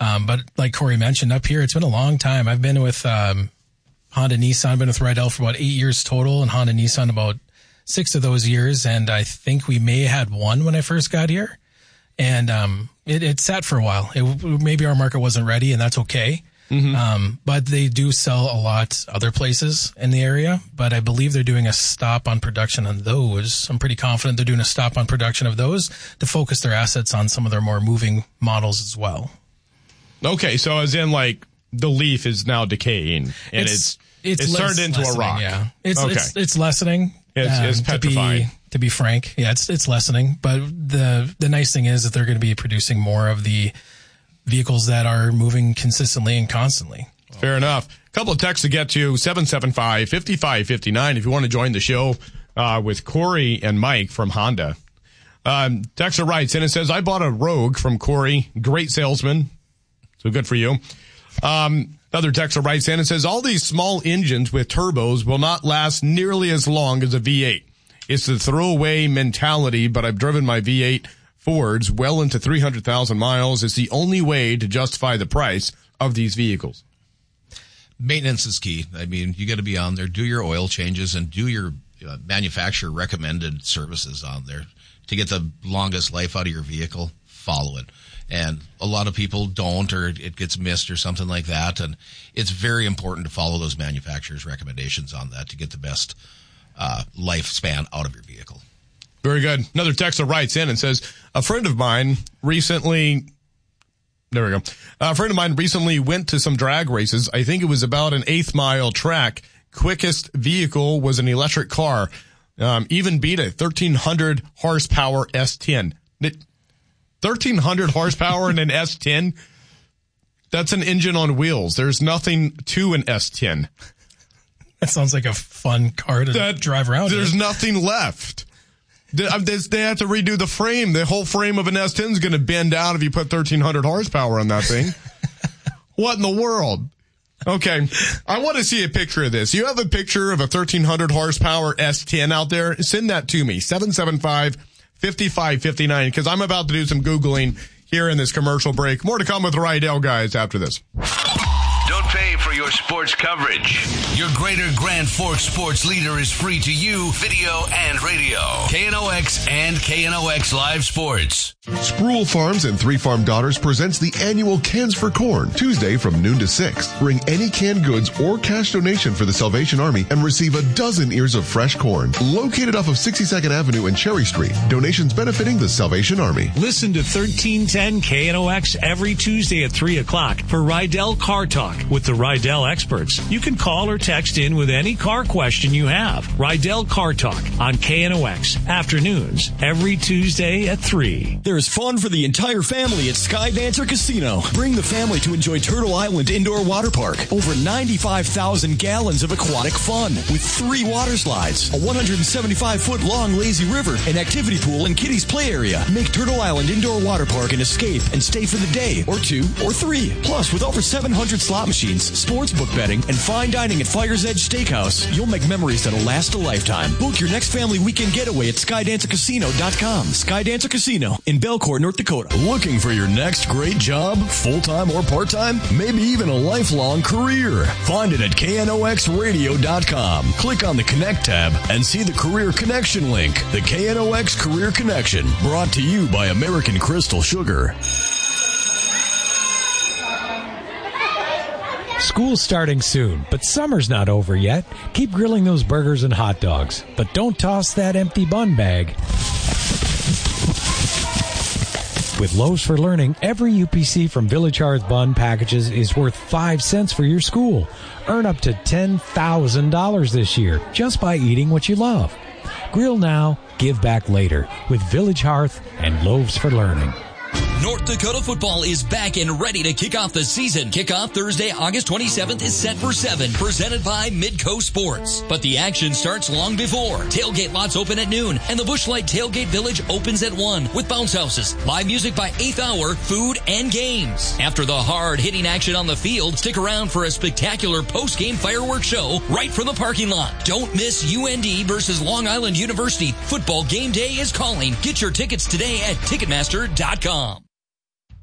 But like Corey mentioned, up here, it's been a long time. I've been with Honda Nissan. I've been with Rydell for about 8 years total, and Honda Nissan about 6 of those years. And I think we may have had one when I first got here. And it sat for a while. Maybe our market wasn't ready, and that's okay. Mm-hmm. But they do sell a lot other places in the area. But I believe they're doing a stop on production on those. I'm pretty confident they're doing a stop on production of those to focus their assets on some of their more moving models as well. Okay, so as in like the leaf is now decaying and it's turned into a rock. Yeah, it's lessening. It's petrifying. To be frank, yeah, it's lessening. But the nice thing is that they're going to be producing more of the vehicles that are moving consistently and constantly. Fair enough. A couple of texts to get to, 775-5559 if you want to join the show with Corey and Mike from Honda. Texter writes in and says, I bought a Rogue from Corey. Great salesman. So good for you. Another texter writes in and says, all these small engines with turbos will not last nearly as long as a V8. It's the throwaway mentality, but I've driven my V8 Fords well into 300,000 miles. It's the only way to justify the price of these vehicles. Maintenance is key. I mean, you got to be on there, do your oil changes, and do your manufacturer recommended services on there to get the longest life out of your vehicle. Follow it. And a lot of people don't, or it gets missed or something like that. And it's very important to follow those manufacturers' recommendations on that to get the best lifespan out of your vehicle. Very good. Another texter writes in and says, a friend of mine recently went to some drag races. I think it was about an 8th mile track. Quickest vehicle was an electric car. Even beat a 1,300 horsepower S10. 1,300 horsepower in an S10? That's an engine on wheels. There's nothing to an S10. That sounds like a fun car to drive around. There's nothing left. They have to redo the frame. The whole frame of an S10 is going to bend out if you put 1,300 horsepower on that thing. What in the world? Okay. I want to see a picture of this. You have a picture of a 1,300 horsepower S10 out there? Send that to me. 775-5559, because I'm about to do some Googling here in this commercial break. More to come with Rydell guys after this. Don't pay for your sports coverage. Your Greater Grand Forks sports leader is free to you, video and radio. KNOX and KNOX Live Sports. Sproul Farms and Three Farm Daughters presents the annual Cans for Corn, Tuesday from noon to 6. Bring any canned goods or cash donation for the Salvation Army and receive a dozen ears of fresh corn. Located off of 62nd Avenue and Cherry Street. Donations benefiting the Salvation Army. Listen to 1310 KNOX every Tuesday at 3 o'clock for Rydell Car Talk with the Rydell experts. You can call or text in with any car question you have. Rydell Car Talk on KNOX afternoons every Tuesday at 3. There's fun for the entire family at Skydancer Casino. Bring the family to enjoy Turtle Island Indoor Water Park. Over 95,000 gallons of aquatic fun with 3 water slides, a 175-foot long lazy river, an activity pool, and kiddies play area. Make Turtle Island Indoor Water Park an escape and stay for the day or 2 or 3. Plus, with over 700 slot machines, sportsbook betting, and fine dining at Fire's Edge Steakhouse, you'll make memories that'll last a lifetime. Book your next family weekend getaway at SkydancerCasino.com. Skydancer Casino in Belcourt, North Dakota. Looking for your next great job, full-time or part-time? Maybe even a lifelong career? Find it at KNOXradio.com. Click on the Connect tab and see the Career Connection link. The KNOX Career Connection, brought to you by American Crystal Sugar. School's starting soon, but summer's not over yet. Keep grilling those burgers and hot dogs, but don't toss that empty bun bag. With Loaves for Learning, every UPC from Village Hearth Bun packages is worth 5 cents for your school. Earn up to $10,000 this year just by eating what you love. Grill now, give back later with Village Hearth and Loaves for Learning. North Dakota football is back and ready to kick off the season. Kickoff Thursday, August 27th is set for 7, presented by Midco Sports. But the action starts long before. Tailgate lots open at noon, and the Busch Light Tailgate Village opens at 1 with bounce houses, live music by 8th hour, food, and games. After the hard-hitting action on the field, stick around for a spectacular post-game fireworks show right from the parking lot. Don't miss UND versus Long Island University. Football game day is calling. Get your tickets today at Ticketmaster.com.